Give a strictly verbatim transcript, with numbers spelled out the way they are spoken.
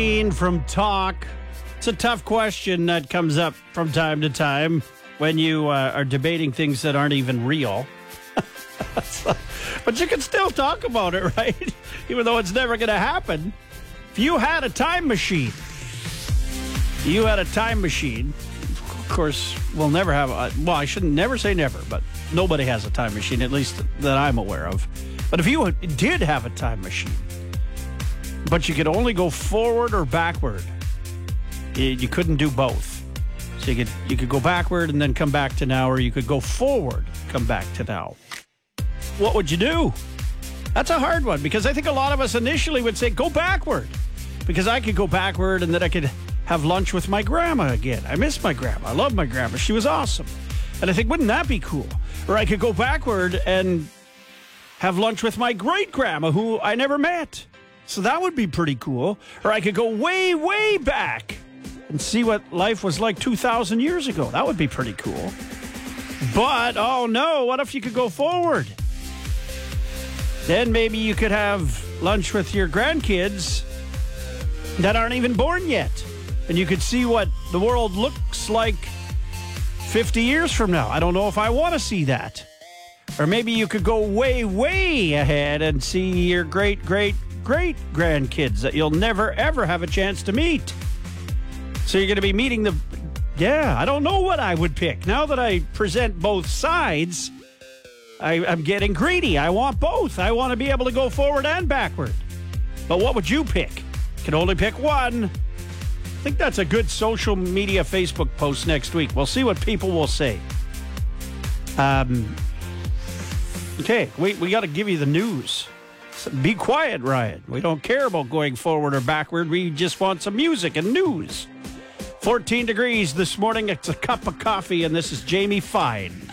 From Talk. It's a tough question that comes up from time to time when you uh, are debating things that aren't even real. But you can still talk about it, right? Even though it's never going to happen. If you had a time machine, you had a time machine. Of course, we'll never have a, well, I shouldn't never say never, but nobody has a time machine, at least that I'm aware of. But if you did have a time machine, but you could only go forward or backward, you, you couldn't do both. So you could you could go backward and then come back to now, or you could go forward, come back to now. What would you do? That's a hard one, because I think a lot of us initially would say go backward, because I could go backward and then I could have lunch with my grandma again. I miss my grandma. I love my grandma. She was awesome. And I think, wouldn't that be cool? Or I could go backward and have lunch with my great grandma, who I never met. So that would be pretty cool. Or I could go way, way back and see what life was like two thousand years ago. That would be pretty cool. But, oh no, what if you could go forward? Then maybe you could have lunch with your grandkids that aren't even born yet. And you could see what the world looks like fifty years from now. I don't know if I want to see that. Or maybe you could go way, way ahead and see your great, great, great grandkids that you'll never, ever have a chance to meet. So you're going to be meeting the... Yeah, I don't know what I would pick. Now that I present both sides, I, I'm getting greedy. I want both. I want to be able to go forward and backward. But what would you pick? You can only pick one. I think that's a good social media Facebook post next week. We'll see what people will say. Um... Okay, we, we got to give you the news. So be quiet, Ryan. We don't care about going forward or backward. We just want some music and news. fourteen degrees this morning. It's a cup of coffee, and this is Jamie Fine.